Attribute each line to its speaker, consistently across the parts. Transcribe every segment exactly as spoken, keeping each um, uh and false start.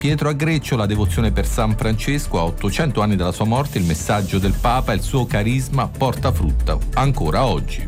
Speaker 1: Pietro a Greccio, la devozione per San Francesco, a ottocento anni dalla sua morte, il messaggio del Papa, il suo carisma porta frutta ancora oggi.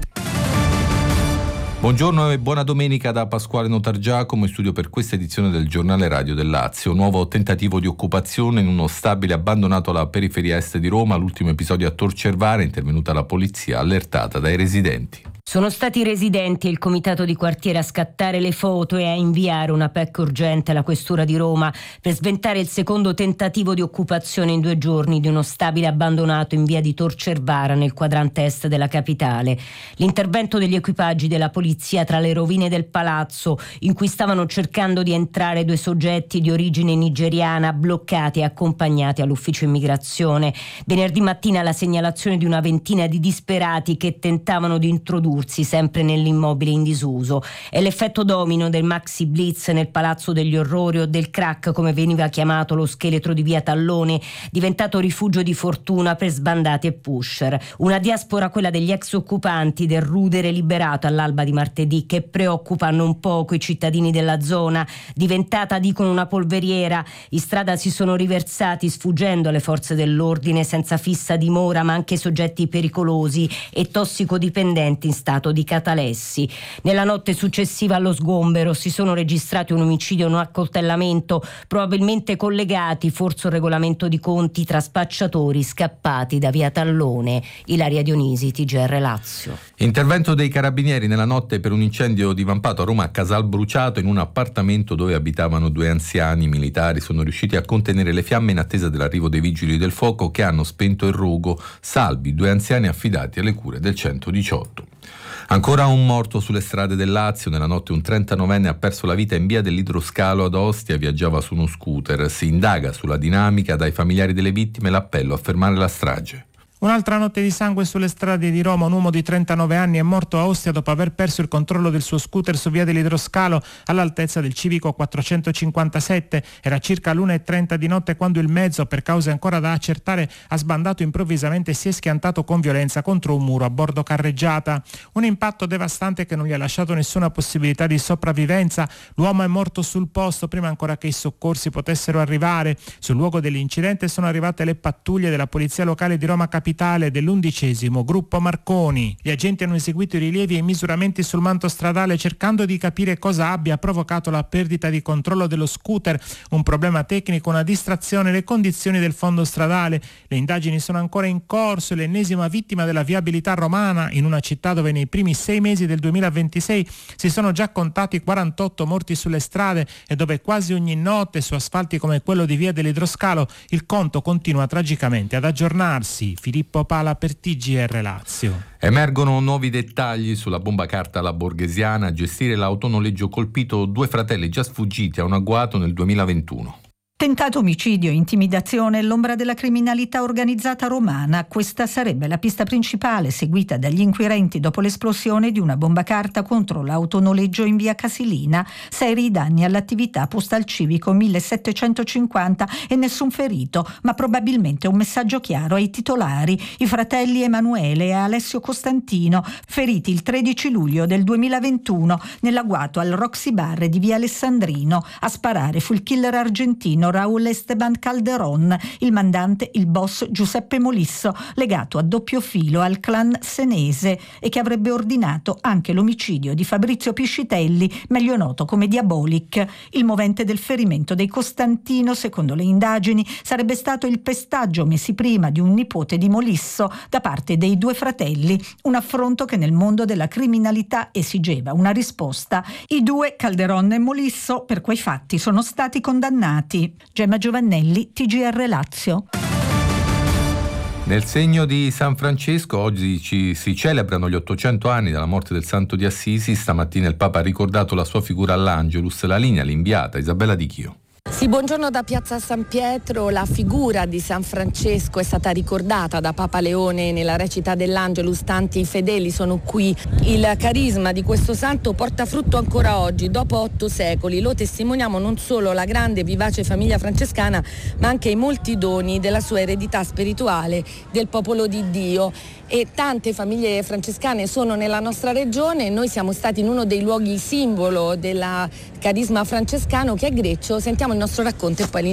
Speaker 1: Buongiorno e buona domenica da Pasquale Notargiacomo, in studio per questa edizione del Giornale Radio del Lazio. Nuovo tentativo di occupazione in uno stabile abbandonato alla periferia est di Roma, l'ultimo episodio a Tor Cervara, è intervenuta la polizia allertata dai residenti.
Speaker 2: Sono stati i residenti e il comitato di quartiere a scattare le foto e a inviare una P E C urgente alla questura di Roma per sventare il secondo tentativo di occupazione in due giorni di uno stabile abbandonato in via di Tor Cervara nel quadrante est della capitale. L'intervento degli equipaggi della polizia tra le rovine del palazzo, in cui stavano cercando di entrare due soggetti di origine nigeriana bloccati e accompagnati all'ufficio immigrazione. Venerdì mattina la segnalazione di una ventina di disperati che tentavano di introdurre sempre nell'immobile in disuso. È l'effetto domino del maxi blitz nel Palazzo degli Orrori o del crack, come veniva chiamato lo scheletro di via Tallone, diventato rifugio di fortuna per sbandati e pusher. Una diaspora, quella degli ex occupanti del rudere liberato all'alba di martedì, che preoccupa non poco i cittadini della zona. Diventata, dicono, una polveriera, in strada si sono riversati, sfuggendo alle forze dell'ordine, senza fissa dimora, ma anche soggetti pericolosi e tossicodipendenti in stato di catalessi. Nella notte successiva allo sgombero si sono registrati un omicidio e un accoltellamento, probabilmente collegati, forse un regolamento di conti tra spacciatori scappati da via Tallone. Ilaria Dionisi, T G R Lazio.
Speaker 1: Intervento dei carabinieri nella notte per un incendio divampato a Roma a Casalbruciato, in un appartamento dove abitavano due anziani. I militari sono riusciti a contenere le fiamme in attesa dell'arrivo dei vigili del fuoco, che hanno spento il rogo, salvi due anziani affidati alle cure del centodiciotto. Ancora un morto sulle strade del Lazio. Nella notte un trentanovenne ha perso la vita in via dell'Idroscalo ad Ostia, viaggiava su uno scooter. Si indaga sulla dinamica, dai familiari delle vittime l'appello a fermare la strage.
Speaker 3: Un'altra notte di sangue sulle strade di Roma. Un uomo di trentanove anni è morto a Ostia dopo aver perso il controllo del suo scooter su via dell'Idroscalo all'altezza del civico quattrocentocinquantasette. Era circa l'una e trenta di notte quando il mezzo, per cause ancora da accertare, ha sbandato improvvisamente e si è schiantato con violenza contro un muro a bordo carreggiata. Un impatto devastante che non gli ha lasciato nessuna possibilità di sopravvivenza. L'uomo è morto sul posto prima ancora che i soccorsi potessero arrivare. Sul luogo dell'incidente sono arrivate le pattuglie della polizia locale di Roma Capitale dell'undicesimo gruppo Marconi. Gli agenti hanno eseguito i rilievi e i misuramenti sul manto stradale cercando di capire cosa abbia provocato la perdita di controllo dello scooter, un problema tecnico, una distrazione, le condizioni del fondo stradale. Le indagini sono ancora in corso e l'ennesima vittima della viabilità romana, in una città dove nei primi sei mesi del duemilaventisei si sono già contati quarantotto morti sulle strade e dove quasi ogni notte su asfalti come quello di via dell'Idroscalo il conto continua tragicamente ad aggiornarsi. Filippo Pala per T G R Lazio.
Speaker 1: Emergono nuovi dettagli sulla bomba carta alla Borghesiana. A gestire l'autonoleggio colpito due fratelli già sfuggiti a un agguato nel duemilaventuno.
Speaker 4: Tentato omicidio, intimidazione e l'ombra della criminalità organizzata romana. Questa sarebbe la pista principale seguita dagli inquirenti dopo l'esplosione di una bomba carta contro l'autonoleggio in via Casilina. Seri danni all'attività posta al civico millesettecentocinquanta e nessun ferito, ma probabilmente un messaggio chiaro ai titolari, i fratelli Emanuele e Alessio Costantino, feriti il tredici luglio del duemilaventuno nell'agguato al Roxy Bar di via Alessandrino. A sparare fu il killer argentino Raúl Esteban Calderón, il mandante il boss Giuseppe Molisso, legato a doppio filo al clan senese e che avrebbe ordinato anche l'omicidio di Fabrizio Piscitelli, meglio noto come Diabolic. Il movente del ferimento dei Costantino, secondo le indagini, sarebbe stato il pestaggio messi prima di un nipote di Molisso da parte dei due fratelli, un affronto che nel mondo della criminalità esigeva una risposta. I due, Calderón e Molisso, per quei fatti sono stati condannati. Gemma Giovannelli, T G R Lazio.
Speaker 1: Nel segno di San Francesco oggi ci, si celebrano gli ottocento anni dalla morte del Santo di Assisi. Stamattina il Papa ha ricordato la sua figura all'Angelus. La linea l'inviata Isabella Di Chio.
Speaker 5: Sì, buongiorno da Piazza San Pietro. La figura di San Francesco è stata ricordata da Papa Leone nella recita dell'Angelus. Tanti fedeli sono qui. Il carisma di questo santo porta frutto ancora oggi, dopo otto secoli. Lo testimoniamo non solo la grande e vivace famiglia francescana, ma anche i molti doni della sua eredità spirituale del popolo di Dio. E tante famiglie francescane sono nella nostra regione. Noi siamo stati in uno dei luoghi simbolo del carisma francescano, che è Greccio. Sentiamo il nostro racconto e poi